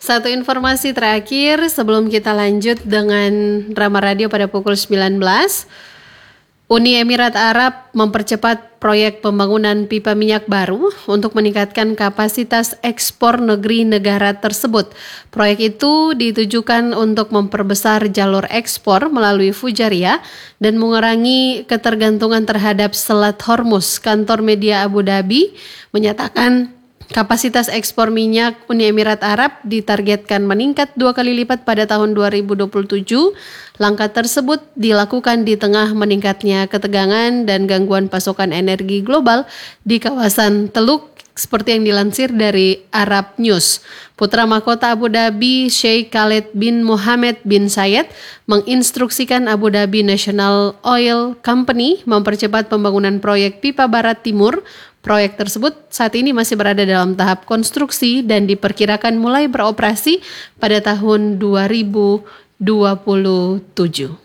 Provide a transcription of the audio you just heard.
Satu informasi terakhir sebelum kita lanjut dengan Drama Radio pada pukul 19. Uni Emirat Arab mempercepat proyek pembangunan pipa minyak baru untuk meningkatkan kapasitas ekspor negeri negara tersebut. Proyek itu ditujukan untuk memperbesar jalur ekspor melalui Fujairah dan mengurangi ketergantungan terhadap Selat Hormuz. Kantor media Abu Dhabi menyatakan kapasitas ekspor minyak Uni Emirat Arab ditargetkan meningkat 2 kali lipat pada tahun 2027. Langkah tersebut dilakukan di tengah meningkatnya ketegangan dan gangguan pasokan energi global di kawasan Teluk, seperti yang dilansir dari Arab News. Putra mahkota Abu Dhabi Sheikh Khalid bin Mohammed bin Zayed menginstruksikan Abu Dhabi National Oil Company mempercepat pembangunan proyek pipa barat timur. Proyek tersebut saat ini masih berada dalam tahap konstruksi dan diperkirakan mulai beroperasi pada tahun 2027.